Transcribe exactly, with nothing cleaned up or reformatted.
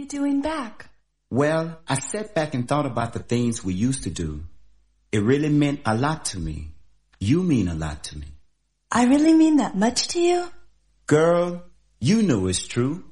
doing back? Well, I sat back and thought about the things we used to do. It really meant a lot to me. You mean a lot to me. I really mean that much to you? Girl, you know it's true.